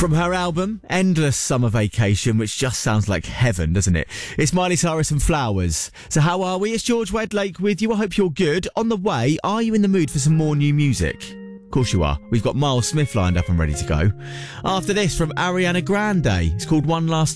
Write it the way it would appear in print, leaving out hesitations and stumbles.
From her album, Endless Summer Vacation, which just sounds like heaven, doesn't it? It's Miley Cyrus and Flowers. So how are we? It's George Wedlake with you. I hope you're good. On the way, are you in the mood for some more new music? Of course you are. We've got Miles Smith lined up and ready to go. After this, from Ariana Grande. It's called One Last